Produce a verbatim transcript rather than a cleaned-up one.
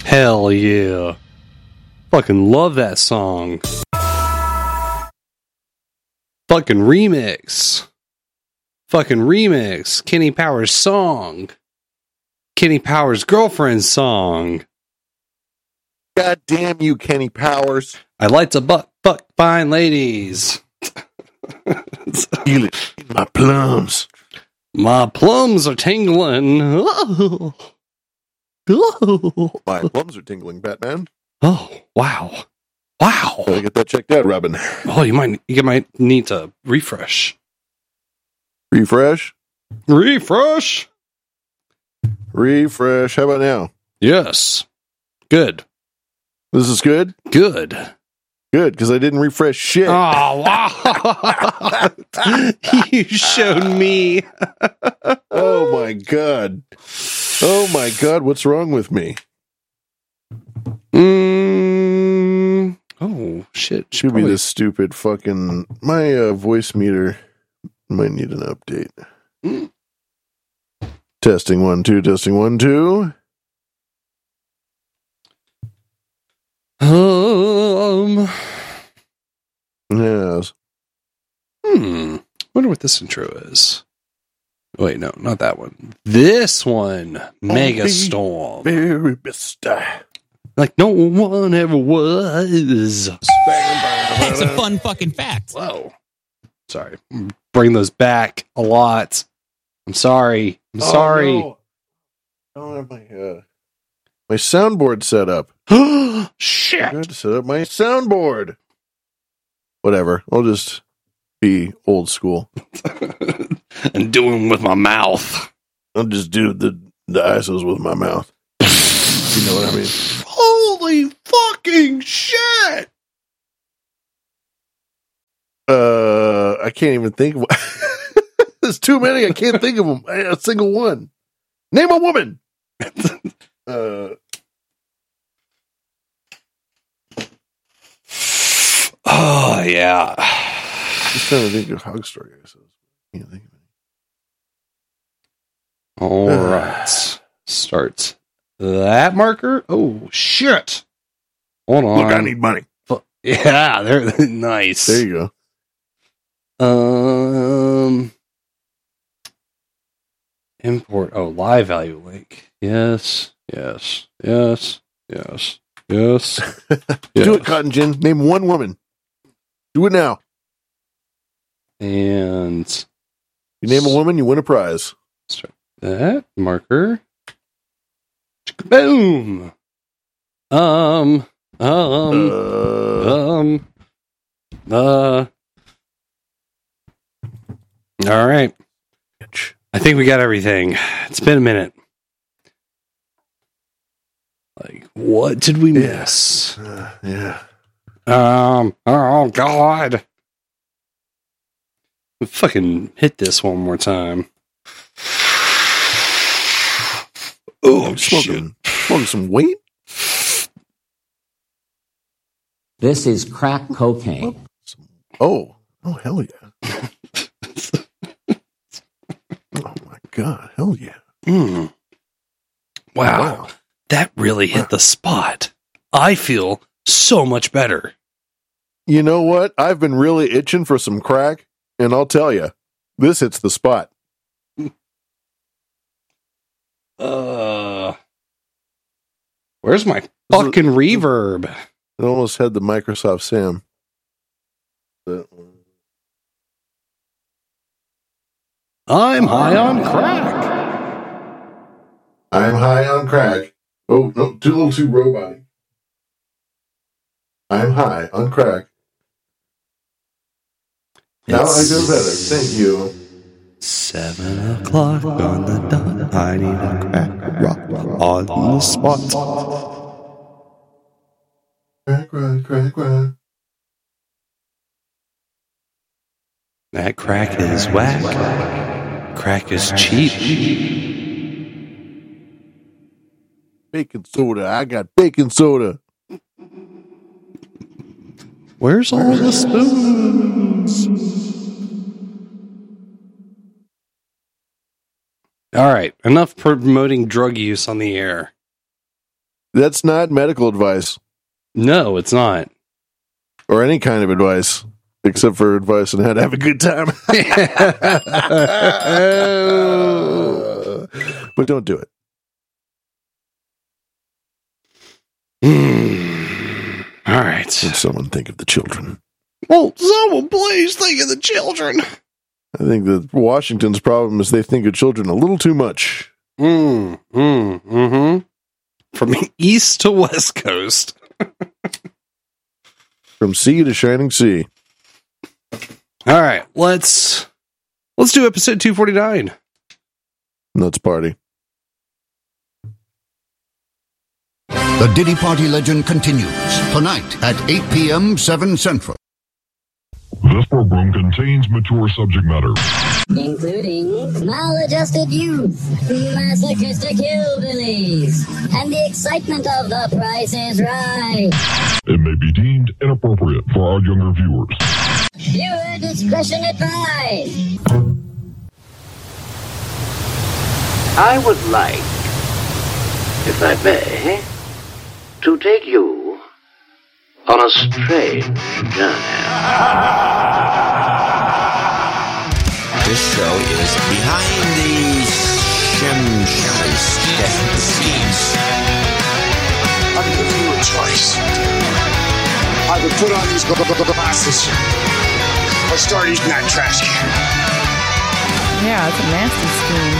Hell yeah. Fucking love that song. Fucking remix. Fucking remix. Kenny Powers song. Kenny Powers' girlfriend's song. God damn you, Kenny Powers. I like to butt fuck fine ladies. Feel it in my plums. My plums are tingling. Oh. Oh. My plums are tingling, Batman. Oh, wow. Wow. Gotta get that checked out, Robin. Oh, you might you might need to refresh. Refresh? Refresh. Refresh. How about now? Yes. Good. This is good? Good. Good, because I didn't refresh shit. Oh, wow. You showed me. Oh, my God. Oh, my God. What's wrong with me? Mm, oh, shit. Should Probably. be this stupid fucking... My uh, voice meter might need an update. Mm. Testing one, two. Testing one, two. Um. Yes. Hmm. Wonder what this intro is. Wait, no, not that one. This one. Megastorm. Very best. Like no one ever was. That's a fun fucking fact. Whoa. Sorry. Bring those back a lot. I'm sorry. I'm Oh, sorry. no. I don't have my uh, my soundboard set up. Shit. I got to set up my soundboard. Whatever. I'll just be old school. And do them with my mouth. I'll just do the the I S Os with my mouth. You know what I mean? Holy fucking shit! Uh, I can't even think of. There's too many. I can't think of them. A single one. Name a woman. uh. Oh yeah. Just trying to think of Hog Story. I suppose. Can't think of it. All right. Start that marker. Oh shit! Hold on. Look, I need money. Yeah, they're nice. There you go. Um, import. Oh, live value link. Yes, yes, yes, yes, yes. yes. Do it, Cotton Gin. Name one woman. Do it now. And you name a woman, you win a prize. Start that marker. Boom. Um. Um. Uh, um. Uh. All right. I think we got everything. It's been a minute. Like, what did we miss? Uh, yeah. Um. Oh God. Fucking hit this one more time. Oh, I'm smoking, smoking some weight. This is crack cocaine. Oh, oh, hell yeah. Oh my God, hell yeah. Mm. Wow. Wow. That really hit wow. the spot. I feel so much better. You know what? I've been really itching for some crack, and I'll tell you, this hits the spot. Uh, where's my fucking it, reverb? It almost had the Microsoft Sam. I'm high on crack. I'm high on crack. Oh, no, too little too robot. I'm high on crack. Now I feel better. Thank you. Seven o'clock on the dot. I need a crack rock on the spot. Crack, crack, crack, crack. That crack is whack. Crack is cheap. Baking soda. I got baking soda. Where's all the spoons? All right, enough promoting drug use on the air. That's not medical advice No, it's not. or any kind of advice, except for advice on how to have a good time. But don't do it. Mm. All right. Would someone think of the children? Well, someone please think of the children. I think that Washington's problem is they think of children a little too much. Mm, mm, mm-hmm. From east to west coast. From sea to shining sea. All right, let's let's do episode two forty-nine. Let's party. The Diddy Party legend continues tonight at eight p.m. seven Central. This program contains mature subject matter, including maladjusted youth, masochistic hillbillies, and the excitement of The Price is Right. It may be deemed inappropriate for our younger viewers. Viewer discretion advised. I would like, if I may, to take you on a strange journey. This show is behind the shem schemes. I'm giving you a choice. Either put on these glasses or start eating that trash can. Yeah, it's a nasty scheme.